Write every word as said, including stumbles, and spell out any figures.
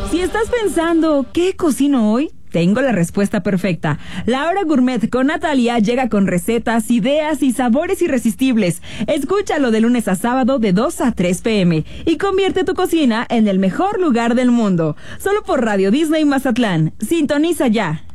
Si estás pensando, ¿qué cocino hoy? Tengo la respuesta perfecta. La Hora Gourmet con Natalia llega con recetas, ideas y sabores irresistibles. Escúchalo de lunes a sábado de dos a tres pm y convierte tu cocina en el mejor lugar del mundo. Solo por Radio Disney Mazatlán. Sintoniza ya.